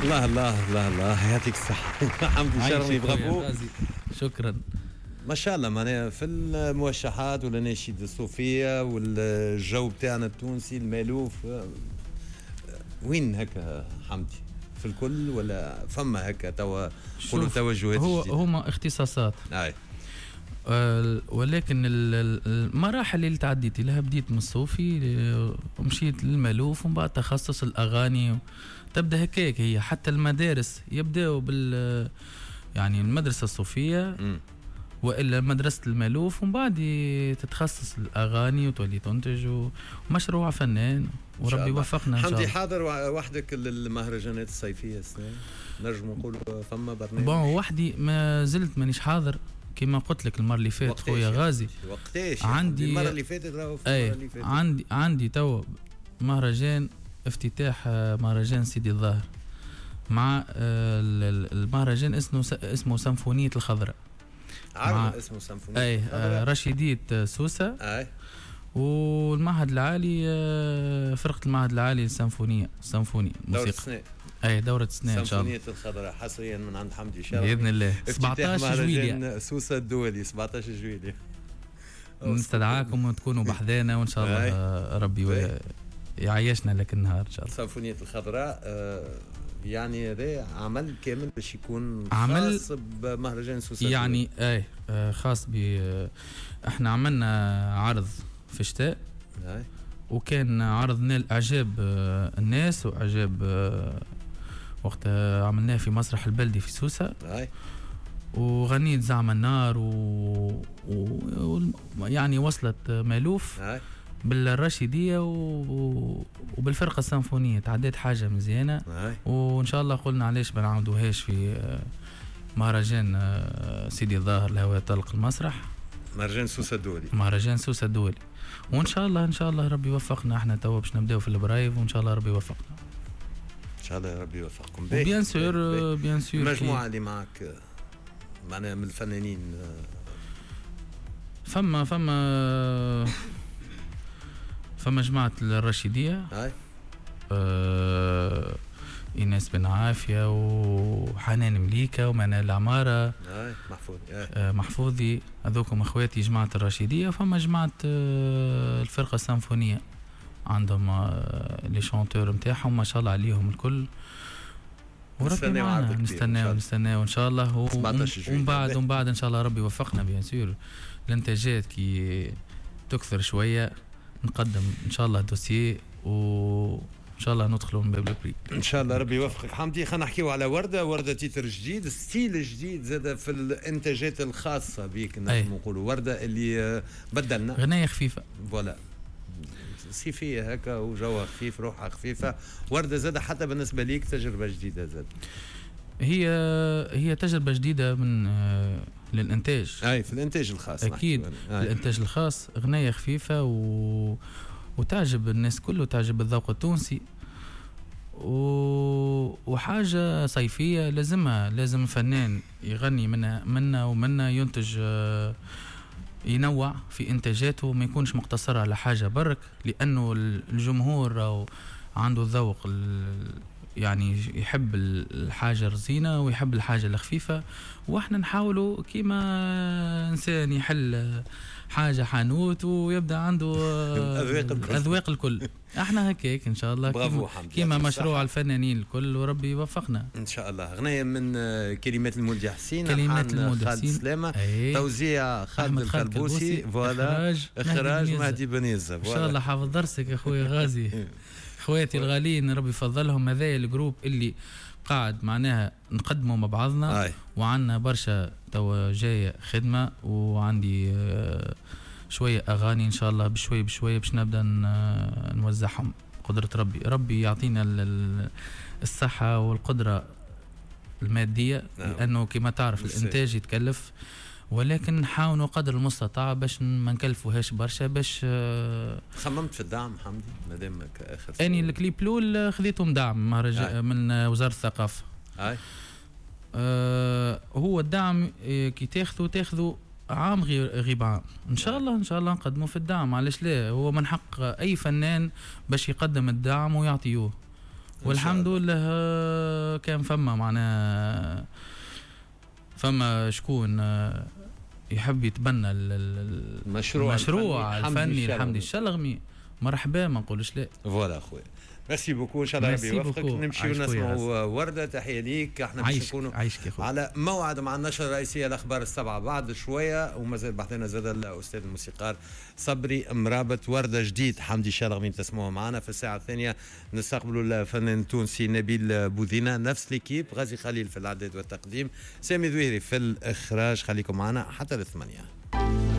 الله الله الله الله يعطيك الصحة. حمدي شرمي برافو. شكرا. ما شاء الله معناها في الموشحات والاناشيد الصوفية والجو بتاعنا التونسي المالوف وين هكا حمدي؟ في الكل ولا فما هكا توا قولوا توجهات جديدة؟ هما اختصاصات. ولكن المراحل اللي تعديت لها بديت من الصوفي ومشيت للمالوف ومن بعد تخصص الأغاني تبدأ هكاك. هي حتى المدارس يبدأوا يعني المدرسة الصوفية وإلا مدرسة المالوف ومن بعد تتخصص الأغاني وتولي تنتج ومشروع فنان وربي يوفقنا إن شاء الله. حمدي حاضر وحدك للمهرجانات الصيفية السنة نجم نقول فما برنامج؟ وحدي ما زلت مانيش حاضر كما قلت لك المرة اللي فاتت خويا غازي. وقتاش عندي المرة اللي فاتت راهو المرة اللي فاتت عندي تو مهرجان افتتاح مهرجان سيدي الظاهر مع المهرجان اسمه سيمفونية الخضراء. عارف اسمه سيمفونية الخضراء. رشيدية سوسة. والمعهد العالي فرقة المعهد العالي للسيمفونية موسيقى. دورة السنة إن شاء الله. سيمفونية الخضراء حصريا من عند حمدي شرمي بإذن الله. 17 جويلية سوسة الدولي 17 جويلية. نستدعاكم وتكونوا بحذانا وإن شاء الله ربي يعيشنا لك النهار إن شاء الله. سيمفونية الخضراء يعني هذا عمل كامل باش يكون عمل خاص بمهرجان سوسة يعني خاص احنا عملنا عرض في الشتاء وكان عرض نال اعجاب الناس واعجاب وقت عملناه في مسرح البلدي في سوسة. وغنيت زعم النار يعني وصلت مالوف بالرشيدية وبالفرقة السيمفونية تعديت حاجة مزيانة. وإن شاء الله قلنا علاش ما نعودوهاش في مهرجان سيدي الظاهر الهواء طلق المسرح. مهرجان سوسة الدولي وإن شاء الله ربي يوفقنا. احنا توا باش نبداو في البرايف وإن شاء الله ربي يوفقنا. إن شاء الله ربي يوفقكم. بيان سور المجموعة اللي معك معناها من الفنانين فما جماعة الرشيدية إيناس بن عافية وحنان مليكة ومنال عمارة محفوظي هذوكم اخواتي جماعة الرشيدية. فما جماعة الفرقة السيمفونية عندهم لي شانتور نتاعهم ما شاء الله عليهم الكل. وربي معنا نستناو ان شاء الله. ومن بعد ان شاء الله ربي يوفقنا بيان سور الانتاجات كي تكثر شويه نقدم ان شاء الله دوسيي وان شاء الله ندخلوا من باب البري ان شاء الله. ربي يوفقك حمدي. خلينا نحكيو على ورده تيتر جديد ستيل جديد زاد في الانتاجات الخاصه بيك نجم نقولوا ورده اللي بدلنا غنايه خفيفه فوالا صيفيه هكا وجوها خفيف روحها خفيفه. ورده زاد حتى بالنسبه ليك تجربه جديده زاد. هي تجربه جديده من للانتاج في الانتاج الخاص اكيد. الانتاج الخاص غنايه خفيفه وتعجب الناس كله تعجب الذوق التونسي وحاجه صيفيه لازم فنان يغني منا ينتج ينوع في إنتاجاته ما يكونش مقتصر على حاجة برك لأنه الجمهور عنده الذوق يعني يحب الحاجة الرزينة ويحب الحاجة الخفيفة. وإحنا نحاولوا كيما إنسان يحل حاجة حانوت ويبدأ عنده الأذواق الكل. احنا هكاك ان شاء الله كيما مشروع الفنانين الكل وربي يوفقنا ان شاء الله. غنية من كلمات المولدي حسين خالد سلامة توزيع خالد الخلبوسي فوالا اخراج مهدي بنيزة. ان شاء الله حافظ درسك يا اخويا غازي. اخواتي الغاليين ربي يفضلهم. هذا الجروب اللي قاعد معناها نقدمه مع بعضنا وعندنا برشا توا جايه خدمه وعندي شويه اغاني ان شاء الله بشوي باش نبدا نوزعهم. قدره ربي يعطينا الصحه والقدره الماديه لانه كما تعرف الانتاج يتكلف ولكن نحاولوا قدر المستطاع باش ما نكلفوهاش برشا. باش خممت في الدعم حمدي مادامك اخر اني الكليب الاول خذيتهم دعم من وزاره الثقافه. هو الدعم كي تاخذوا عام غيب عام ان شاء الله نقدموا في الدعم. علاش لا؟ هو من حق اي فنان باش يقدم الدعم ويعطيوه والحمد لله كان فما معناها فما شكون يحب يتبنى المشروع الفني الحمدي الشلغمي مرحبا ما نقولش لا. فوالا خويا ميرسي بوكو ان شاء الله ربي يوفقك. نمشيو نسمعوا ورده تحيه ليك. احنا باش نكونوا على موعد مع النشره الرئيسيه الاخبار السبعه بعد شويه ومازال بحثنا زاد الاستاذ الموسيقار صبري مرابط. ورده جديد حمدي الشلغمي تسمعوها معنا في الساعه الثانيه. نستقبلوا الفنان التونسي نبيل بوذينا نفس ليكيب. غازي خليل في الاعداد والتقديم. سامي ذويري في الاخراج. خليكم معنا حتى ل8.